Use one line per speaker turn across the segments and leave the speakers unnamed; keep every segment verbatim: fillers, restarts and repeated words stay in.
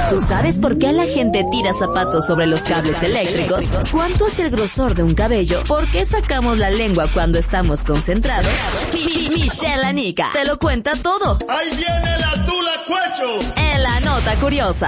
¿Tú sabes por qué la gente tira zapatos sobre los cables eléctricos? ¿Cuánto es el grosor de un cabello? ¿Por qué sacamos la lengua cuando estamos concentrados? Michelle Anica te lo cuenta todo.
¡Ahí viene la tula cuecho!
En la nota curiosa.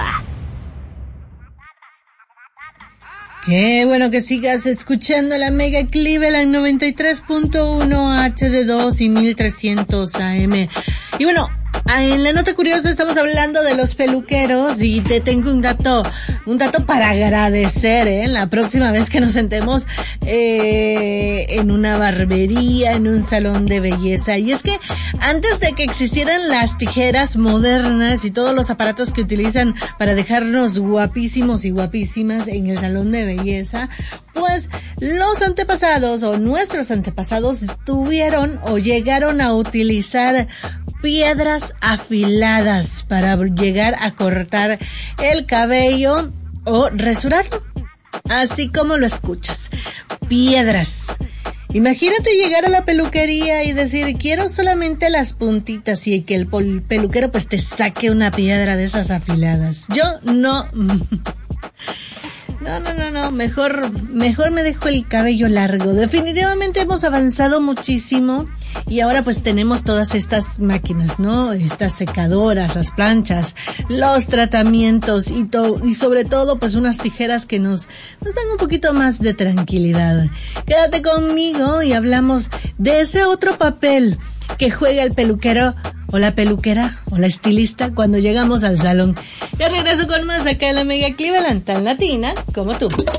Qué bueno que sigas escuchando la Mega Cleveland noventa y tres punto uno H D dos y mil trescientos A M. Y bueno, en la nota curiosa estamos hablando de los peluqueros y te tengo un dato, un dato para agradecer, ¿eh? La próxima vez que nos sentemos eh, en una barbería, en un salón de belleza. Y es que antes de que existieran las tijeras modernas y todos los aparatos que utilizan para dejarnos guapísimos y guapísimas en el salón de belleza, pues los antepasados o nuestros antepasados tuvieron o llegaron a utilizar piedras afiladas para llegar a cortar el cabello o rasurarlo, así como lo escuchas, piedras. Imagínate llegar a la peluquería y decir, quiero solamente las puntitas, y que el peluquero pues te saque una piedra de esas afiladas. Yo no... No, no, no, no, mejor, mejor me dejo el cabello largo. Definitivamente hemos avanzado muchísimo y ahora pues tenemos todas estas máquinas, ¿no? Estas secadoras, las planchas, los tratamientos y to- y sobre todo pues unas tijeras que nos, nos dan un poquito más de tranquilidad. Quédate conmigo y hablamos de ese otro papel que juega el peluquero o la peluquera o la estilista cuando llegamos al salón. Yo regreso con más acá en la Mega Cleveland, tan latina como tú.